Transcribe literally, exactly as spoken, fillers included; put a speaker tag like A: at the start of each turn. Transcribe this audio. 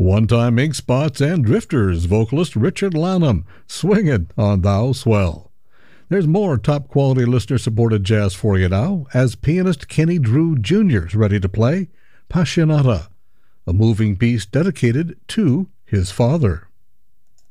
A: One-time Ink Spots and Drifters vocalist Richard Lanham, swinging on Thou Swell. There's more top-quality listener-supported jazz for you now, as pianist Kenny Drew Junior is ready to play Passionata, a moving piece dedicated to his father.